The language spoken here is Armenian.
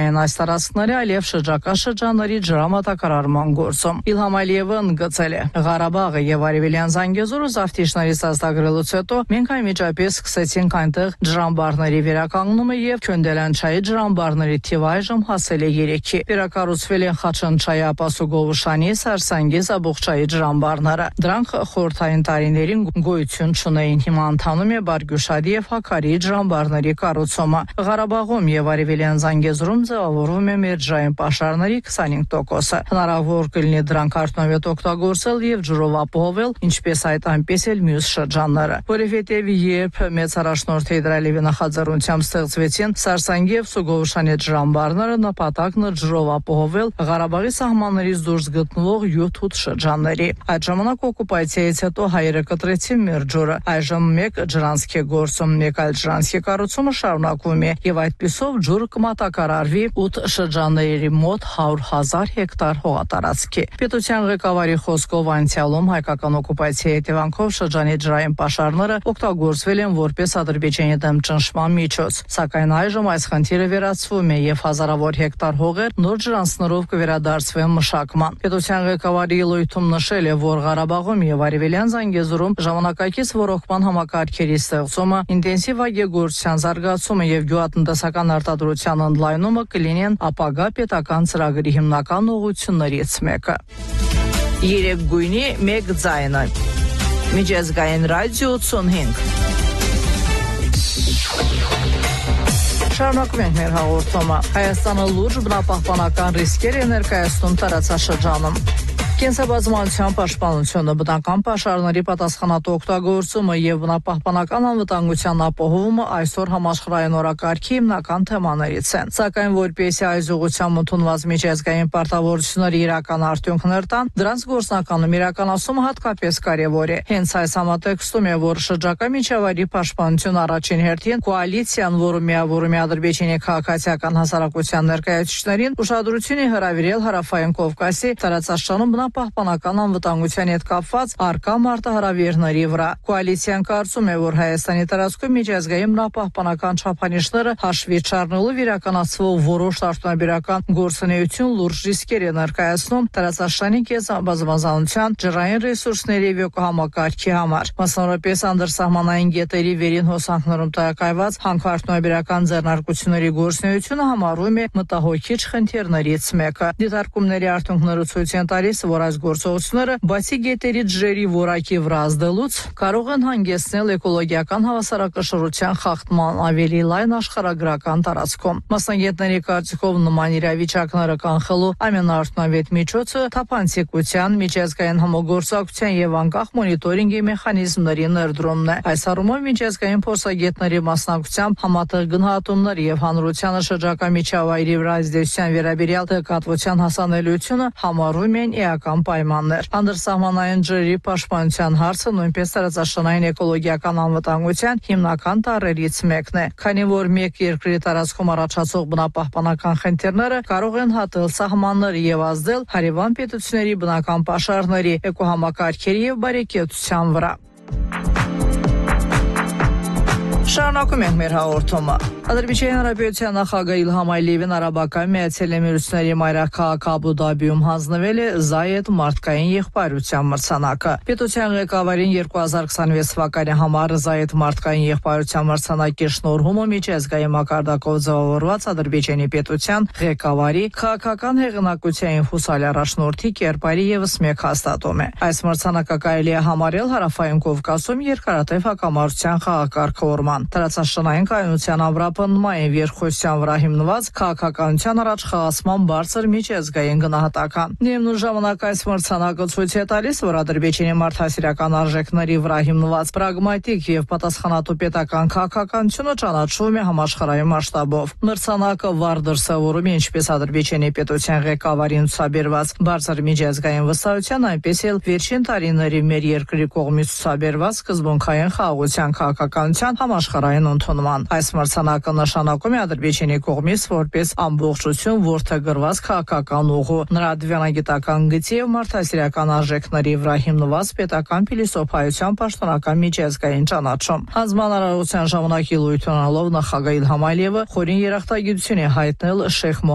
միայն այս տարածքների, այլև շրջակա շրջանների ջրամատակարարման գործում։ Իլհամ Ալիևը ընդգծել է. Ղարաբաղը եւ Արևելյան Զանգեզուրը զավթիչներից ազատագրելուց հետո մենք անմիջապես սկսեցինք այնտեղ ջրամբարների վերականգնումը եւ Քյոնդելանչայի ջրամբարների թիվը այժմ հասել է 3-ի։ Վերակառուցվել են Խաչանչայի, Ապասուգովուշանի, Սարսանգի, Զաբուղչայի ջրամբարները։ Դրանք խորհրդային տարիներին գոյություն չունեին։ Հիմա ընթանում է Բարգյուշադի եւ Հակարի ջրամբարների կառուցումը։ Ղարաբաղում եւ Արևելյան Զանգեզուրում ձևավորվում է մեջային պաշարների 25%-ը։ Հնարավոր կլինի դրանք արդյունավետ օգտագործել եւ ջրով ապահովել, ինչպես այդ այնպես էլ մյուս շրջանները։ Որովհետեւ երբ մեծ առաջնորդ Հեյդրալիևի նախաձեռնությամբ ստեղծվեցին Սարսանգի եւ Սուգովուշանի ջրամբարները, նպատակն էր ջրով ապահովել Ղարաբաղի սահմաններից դուրս գտնվող 7-8 շրջանների։ Այդ ժամանակ օկուպացիայից հետո հայերը կտրեցին մեր ջուրը։ Այժմ մեկ ջրանցք է գործում, մեկ այլ ջրանցքի կառուցումը շարունակվում է եւ այդպիսով ջուրը կմատակարարվի 8 շրջանների մոտ 100,000 հեկտար հողատարածքի։ Պետության ղեկավարի խոսքով անցյալում հայկական օկուպացիայի հետևանքով շրջանի ջրային պաշարները օգտագործվել են որպես Ադրբեջանի դեմ ճնշման միջոց, սակայն այժմ այս խնդիրը վերացվում է եւ հազարավոր հեկտար հողեր նոր ջրանցներով կվերադարձվեն մշակման։ Պետության ղեկավարի ելույթում նշել է, որ Ղարաբաղում եւ Արևելյան Զանգեզուրում ժամանակակից ռոռոկման համակարգերի ստեղծումը, ինտենսիվ այգեգործության զարգացումը եւ գյուղատնտեսական արտադրության ընդլայնումը կլինեն ապագա պետական ծրագրի հիմնական ուղղություններից մեկը։ Երեք գույնի մեկ ձայնը։ Միջազգային ռադիո 85։ Շարունակում ենք մեր հաղորդումը։ Հայաստանը լուրջ բնապահպանական ռիսկեր է ներկայացնում տարածաշրջանում։ Կենսաբազմազանության պաշտպանությունը, բնական պաշարների պատասխանատու օգտագործումը եւ բնապահպանական անվտանգության ապահովումը այսօր համաշխարհային օրակարգի հիմնական թեմաներից են։ Սակայն որպեսզի այս ուղղությամբ ընդունված միջազգային պարտավորությունները իրական արդյունքներ տան, դրանց գործնականում իրականացումը հատկապես կարևոր է։ Հենց այս համատեքստում է, որ շրջակա միջավայրի պաշտպանություն առաջին հերթին կոալիցիան, որը միավորում է Ադրբեջանի քաղաքացիական հասարակության ներկայացուցիչներին, ուշադրություն է հրավիրել Հարավային Կովկասի տարածաշրջանում բնապահպանական անվտանգության հետ կապված առկա մարտահրավերների վրա։ Կոալիցիան կարծում է, որ Հայաստանի տարածքում միջազգային բնապահպանական չափանիշները հաշվի չառնելով իրականացվող որոշ արտոնաբերական գործունեություն լուրջ ռիսկեր է ներկայացնում տարածաշրջանի կենսաբազմազանության, ջրային ռեսուրսների եւ էկոհամակարգի համար։ Մասնավորապես անդրսահմանային գետերի վերին հոսանքներում տեղակայված հանքարտոնաբերական ձեռնարկությունների գործունեությունը համարվում է մտահոգիչ խնդիրներից մեկը։ Դիտարկումների արդյունքները ցույց են տալիս, որ այս գործողությունները բացի գետերի ջրերի որակի վրա ազդելուց կարող են հանգեցնել էկոլոգիական հավասարակշռության խախտման ավելի լայն աշխարհագրական տարածքում։ Մասնագետների կարծիքով նման իրավիճակները կանխելու ամենաարդյունավետ միջոցը թափանցիկության, միջազգային համագործակցության եւ անկախ մոնիտորինգի մեխանիզմների ներդրումն է։ Այս առումով միջազգային փորձագետների մասնակցությամբ համատեղ գնահատումներ եւ հանրությանը շրջակա միջավայրի վրա ազդեցության վերաբերյալ տեղեկատվության հասանելիությունը համարվում են էական պայմաններ։ Անդրսահմանային ջրերի պաշտպանության հարցը նույնպես տարածաշրջանային էկոլոգիական անվտանգության հիմնական տարրերից մեկն է, քանի որ մեկ երկրի տարածքում առաջացող բնապահպանական խնդիրները կարող են հատել սահմաններ եւ ազդել հարևան պետությունների բնական պաշարների, էկոհամակարգերի եւ բարեկեցության վրա։ Շարունակում ենք մեր հաղորդումը։ Ադրբեջանի Հանրապետության նախագահ Իլհամ Ալիևին Արաբական Միացյալ Էմիրությունների մայրաքաղաք Աբու Դաբիում հանձնվել է Զայեդ մարդկային եղբայրության մրցանակը։ Պետության ղեկավարին 2026 թվականի համար Զայեդ մարդկային եղբայրության մրցանակի շնորհումը միջազգային մակարդակով ձևավորված Ադրբեջանի պետության ղեկավարի քաղաքական հեղինակության հուսալի առաջնորդի կերպարի եւս մեկ հաստատում է։ Այս մրցանակը կարելի է համարել Հարավային Կովկասում երկարատև հակամարտության խաղակարգավորման, տարածաշրջանային կայունության ամրապնդման երկխոսության վրա հիմնված քաղաքականության առաջխաղացման բարձր միջազգային գնահատական։ Միևնույն ժամանակ այս մրցանակը ցույց է տալիս, որ Ադրբեջանի մարդասիրական արժեքների վրա հիմնված պրագմատիկ եւ պատասխանատու պետական քաղաքականությունը ճանաչվում է համաշխարհային մասշտաբով։ Մրցանակը վառ դրսևորում է ինչպես Ադրբեջանի պետության ղեկավարին ցուցաբերված բարձր միջազգային վստահության, այնպես էլ վերջին տարիների մեր երկրի կողմից ցուցաբերված սկզբունքային խաղաղության քաղաքականության համաշխարհային ընդունման։ Այս մրցանակը նշանակում է Ադրբեջանի կողմից որպես ամբողջություն որդեգրված քաղաքական ուղու, նրա դիվանագիտական գծի եւ մարդասիրական արժեքների վրա հիմնված պետական փիլիսոփայության պաշտոնական միջազգային ճանաչում։ Հանձնարարության ժամանակ ելույթ ունենալով նախագահ Իլհամ Ալիևը խորին երախտագիտություն է հայտնել Շեյխ